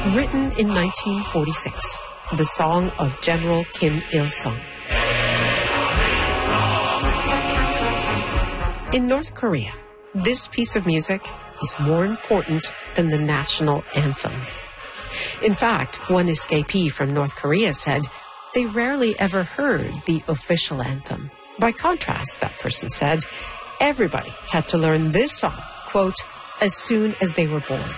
Written in 1946, the song of General Kim Il-sung. In North Korea, this piece of music is more important than the national anthem. In fact, one escapee from North Korea said they rarely ever heard the official anthem. By contrast, that person said, everybody had to learn this song, quote, as soon as they were born.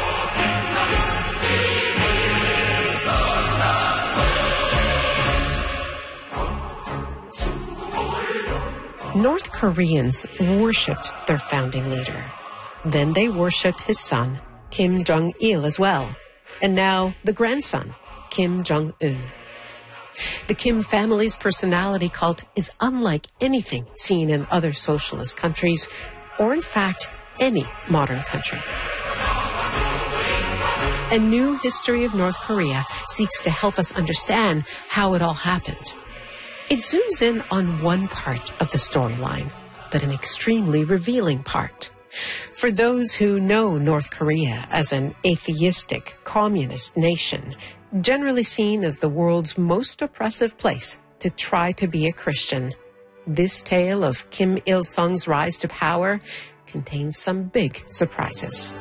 North Koreans worshipped their founding leader. Then they worshipped his son, Kim Jong-il, as well. And now the grandson, Kim Jong-un. The Kim family's personality cult is unlike anything seen in other socialist countries, or in fact, any modern country. A new history of North Korea seeks to help us understand how it all happened. It zooms in on one part of the storyline, but an extremely revealing part. For those who know North Korea as an atheistic, communist nation, generally seen as the world's most oppressive place to try to be a Christian, this tale of Kim Il-sung's rise to power contains some big surprises.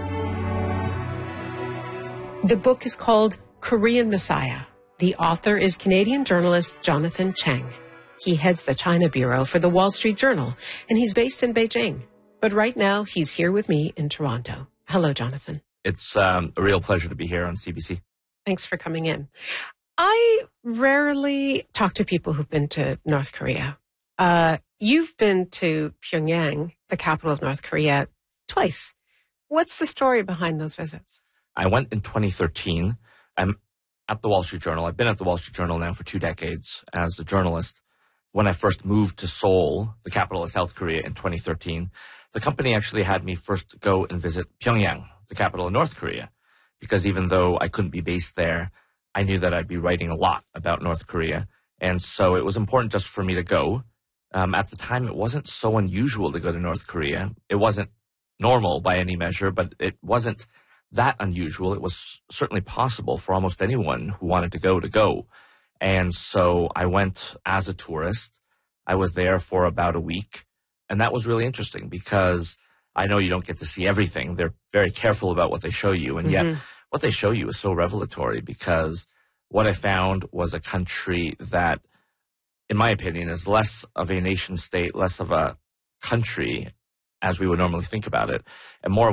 The book is called Korean Messiah. The author is Canadian journalist Jonathan Chang. He heads the China Bureau for the Wall Street Journal, and he's based in Beijing. But right now, he's here with me in Toronto. Hello, Jonathan. It's a real pleasure to be here on CBC. Thanks for coming in. I rarely talk to people who've been to North Korea. You've been to Pyongyang, the capital of North Korea, twice. What's the story behind those visits? I went in 2013. I'm at the Wall Street Journal. I've been at the Wall Street Journal now for 2 decades as a journalist. When I first moved to Seoul, the capital of South Korea, in 2013, the company actually had me first go and visit Pyongyang, the capital of North Korea, because even though I couldn't be based there, I knew that I'd be writing a lot about North Korea. And so it was important just for me to go. At the time, it wasn't so unusual to go to North Korea. It wasn't normal by any measure, but it wasn't that unusual. It was certainly possible for almost anyone who wanted to go. And so I went as a tourist. I was there for about a week. And that was really interesting because I know you don't get to see everything. They're very careful about what they show you. And yet what they show you is so revelatory because what I found was a country that, in my opinion, is less of a nation state, less of a country as we would normally think about it, and more of